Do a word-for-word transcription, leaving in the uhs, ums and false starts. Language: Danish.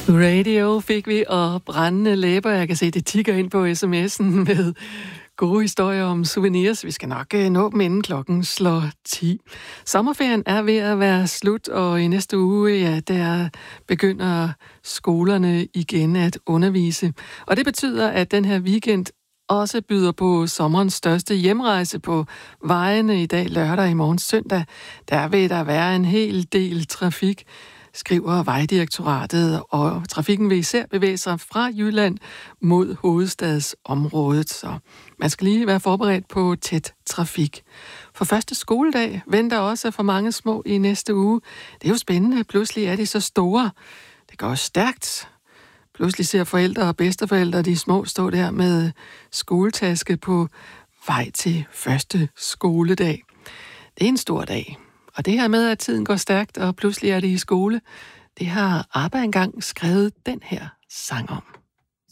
Radio fik vi, og brændende læber. Jeg kan se, det tikker ind på sms'en med gode historier om souvenirs. Vi skal nok nå dem, inden klokken slår ti. Sommerferien er ved at være slut, og i næste uge, ja, der begynder skolerne igen at undervise. Og det betyder, at den her weekend også byder på sommerens største hjemrejse på vejene i dag, lørdag, i morgen søndag. Der vil der være en hel del trafik, skriver Vejdirektoratet, og trafikken vil især bevæge sig fra Jylland mod hovedstadsområdet, så man skal lige være forberedt på tæt trafik. For første skoledag venter også for mange små i næste uge. Det er jo spændende, pludselig er de så store. Det går stærkt. Pludselig ser forældre og bedsteforældre de små stå der med skoletaske på vej til første skoledag. Det er en stor dag. Og det her med, at tiden går stærkt, og pludselig er det i skole, det har ABBA engang skrevet den her sang om.